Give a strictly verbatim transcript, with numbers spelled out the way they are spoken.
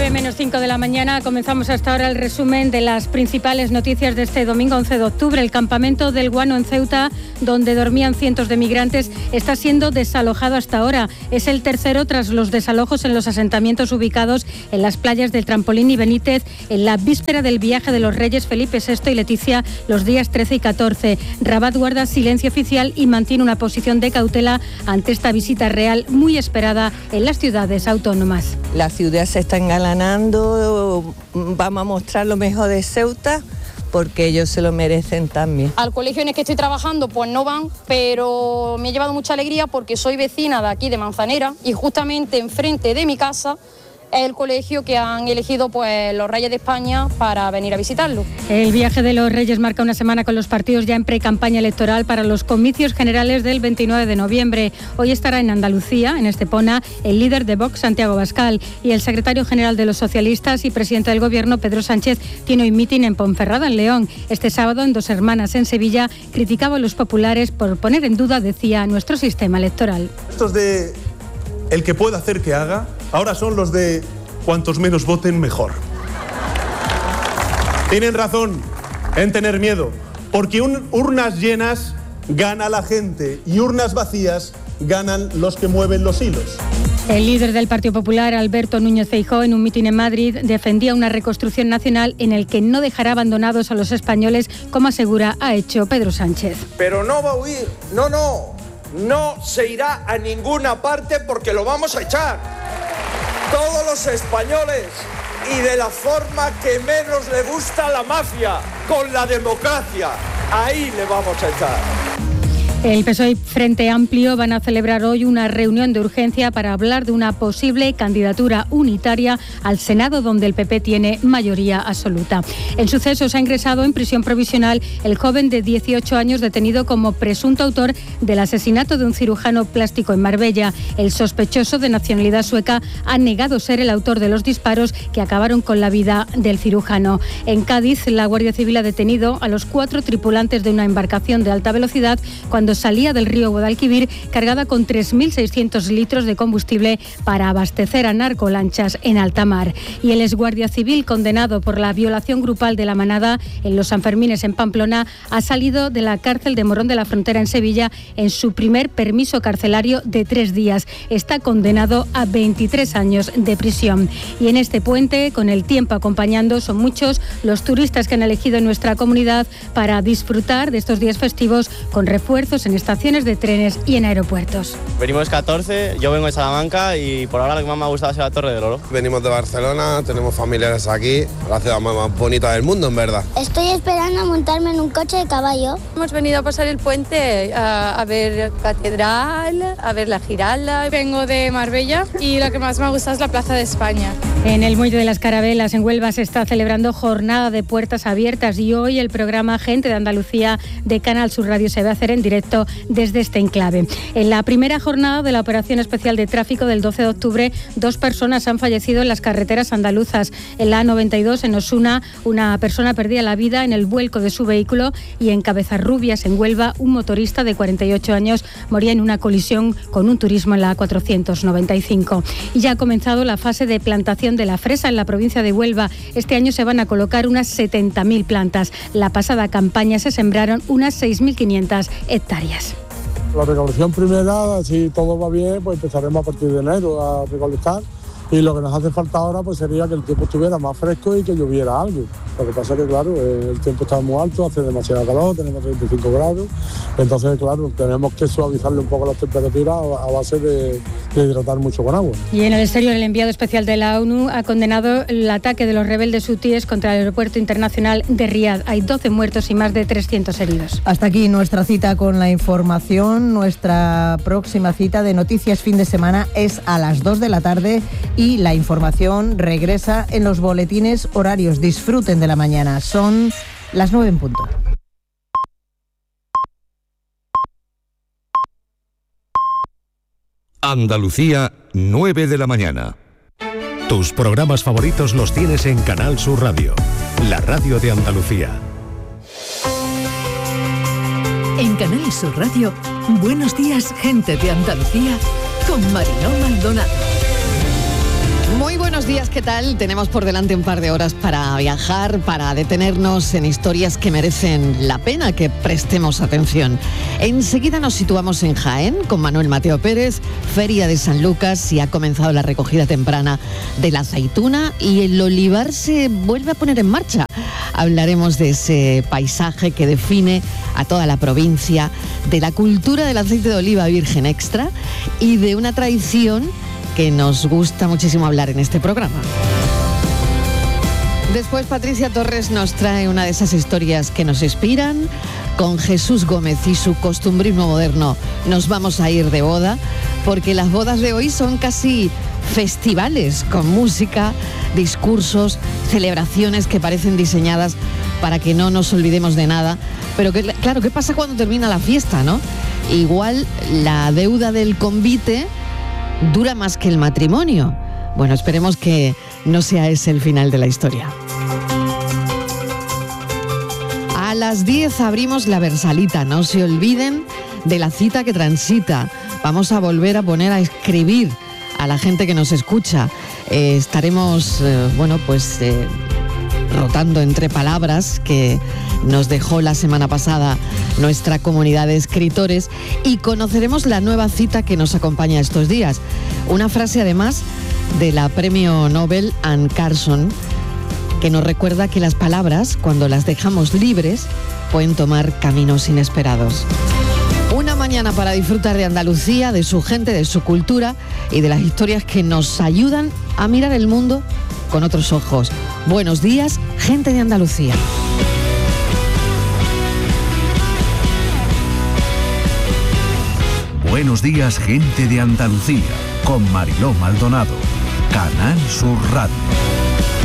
nueve menos cinco de la mañana. Comenzamos hasta ahora el resumen de las principales noticias de este domingo once de octubre. El campamento del Guano en Ceuta, donde dormían cientos de migrantes, está siendo desalojado hasta ahora. Es el tercero tras los desalojos en los asentamientos ubicados en las playas del Trampolín y Benítez en la víspera del viaje de los reyes Felipe sexto y Leticia los días trece y catorce. Rabat guarda silencio oficial y mantiene una posición de cautela ante esta visita real muy esperada en las ciudades autónomas. La ciudad se está engalanando, vamos a mostrar lo mejor de Ceuta porque ellos se lo merecen también. Al colegio en el que estoy trabajando pues no van, pero me ha llevado mucha alegría porque soy vecina de aquí de Manzanera y justamente enfrente de mi casa es el colegio que han elegido pues los Reyes de España para venir a visitarlo. El viaje de los Reyes marca una semana con los partidos ya en pre-campaña electoral para los comicios generales del veintinueve de noviembre. Hoy estará en Andalucía, en Estepona, el líder de Vox, Santiago Abascal, y el secretario general de los socialistas y presidente del Gobierno, Pedro Sánchez, tiene hoy mitin en Ponferrada, en León. Este sábado, en Dos Hermanas, en Sevilla, criticaba a los populares por poner en duda, decía, nuestro sistema electoral. Estos de el que pueda hacer que haga, ahora son los de cuantos menos voten mejor. Tienen razón en tener miedo, porque un, urnas llenas gana la gente y urnas vacías ganan los que mueven los hilos. El líder del Partido Popular, Alberto Núñez Feijóo, en un mitin en Madrid, defendía una reconstrucción nacional en el que no dejará abandonados a los españoles, como asegura ha hecho Pedro Sánchez. Pero no va a huir, no, no. No se irá a ninguna parte porque lo vamos a echar. Todos los españoles y de la forma que menos le gusta la mafia, con la democracia. Ahí le vamos a echar. El P S O E y Frente Amplio van a celebrar hoy una reunión de urgencia para hablar de una posible candidatura unitaria al Senado, donde el P P tiene mayoría absoluta. En sucesos ha ingresado en prisión provisional el joven de dieciocho años detenido como presunto autor del asesinato de un cirujano plástico en Marbella. El sospechoso, de nacionalidad sueca, ha negado ser el autor de los disparos que acabaron con la vida del cirujano. En Cádiz, la Guardia Civil ha detenido a los cuatro tripulantes de una embarcación de alta velocidad cuando salía del río Guadalquivir cargada con tres mil seiscientos litros de combustible para abastecer a narcolanchas en alta mar. Y el exguardia civil, condenado por la violación grupal de la manada en los Sanfermines en Pamplona, ha salido de la cárcel de Morón de la Frontera en Sevilla en su primer permiso carcelario de tres días. Está condenado a veintitrés años de prisión. Y en este puente, con el tiempo acompañando, son muchos los turistas que han elegido nuestra comunidad para disfrutar de estos días festivos con refuerzos en estaciones de trenes y en aeropuertos. Venimos catorce, yo vengo de Salamanca y por ahora lo que más me ha gustado es la Torre del Oro. Venimos de Barcelona, tenemos familiares aquí, la ciudad más bonita del mundo, en verdad. Estoy esperando a montarme en un coche de caballo. Hemos venido a pasar el puente a, a ver Catedral, a ver la Giralda. Vengo de Marbella y lo que más me gusta es la Plaza de España. En el Muelle de las Carabelas, en Huelva, se está celebrando jornada de puertas abiertas y hoy el programa Gente de Andalucía de Canal Sur Radio se va a hacer en directo desde este enclave. En la primera jornada de la Operación Especial de Tráfico del doce de octubre, dos personas han fallecido en las carreteras andaluzas. En la A noventa y dos, en Osuna, una persona perdía la vida en el vuelco de su vehículo, y en Cabezarrubias, en Huelva, un motorista de cuarenta y ocho años moría en una colisión con un turismo en la A cuatrocientos noventa y cinco. Y ya ha comenzado la fase de plantación de la fresa en la provincia de Huelva. Este año se van a colocar unas setenta mil plantas. La pasada campaña se sembraron unas seis mil quinientas hectáreas. La recolección primera, si todo va bien, pues empezaremos a partir de enero a recolectar. Y lo que nos hace falta ahora pues sería que el tiempo estuviera más fresco y que lloviera algo. Lo que pasa es que, claro, el tiempo está muy alto, hace demasiado calor, tenemos treinta y cinco grados. Entonces, claro, tenemos que suavizarle un poco las temperaturas a base de, de hidratar mucho con agua. Y en el exterior, el enviado especial de la ONU ha condenado el ataque de los rebeldes hutíes contra el aeropuerto internacional de Riad. Hay doce muertos y más de trescientos heridos. Hasta aquí nuestra cita con la información. Nuestra próxima cita de Noticias Fin de Semana es a las dos de la tarde. Y la información regresa en los boletines horarios. Disfruten de la mañana. Son las nueve en punto. Andalucía, nueve de la mañana. Tus programas favoritos los tienes en Canal Sur Radio, la radio de Andalucía. En Canal Sur Radio, Buenos días, gente de Andalucía, con Mariló Maldonado. Muy buenos buenos días, ¿qué tal? Tenemos por delante un par de horas para viajar, para detenernos en historias que merecen la pena que prestemos atención. Enseguida nos situamos en Jaén con Manuel Mateo Pérez, Feria de San Lucas, y ha comenzado la recogida temprana de la aceituna y el olivar se vuelve a poner en marcha. Hablaremos de ese paisaje que define a toda la provincia, de la cultura del aceite de oliva virgen extra y de una tradición que nos gusta muchísimo hablar en este programa. Después Patricia Torres nos trae una de esas historias que nos inspiran. Con Jesús Gómez y su costumbrismo moderno nos vamos a ir de boda, porque las bodas de hoy son casi festivales, con música, discursos, celebraciones que parecen diseñadas para que no nos olvidemos de nada. Pero que, claro, ¿qué pasa cuando termina la fiesta, no? Igual la deuda del convite dura más que el matrimonio. Bueno, esperemos que no sea ese el final de la historia. A las diez abrimos la Versalita. No se olviden de la cita que transita. Vamos a volver a poner a escribir a la gente que nos escucha. Eh, estaremos, eh, bueno, pues eh, rotando entre palabras que nos dejó la semana pasada nuestra comunidad de escritores, y conoceremos la nueva cita que nos acompaña estos días. Una frase además de la premio Nobel Anne Carson, que nos recuerda que las palabras, cuando las dejamos libres, pueden tomar caminos inesperados. Una mañana para disfrutar de Andalucía, de su gente, de su cultura y de las historias que nos ayudan a mirar el mundo con otros ojos. Buenos días, gente de Andalucía. Buenos días, gente de Andalucía, con Mariló Maldonado. Canal Sur Radio.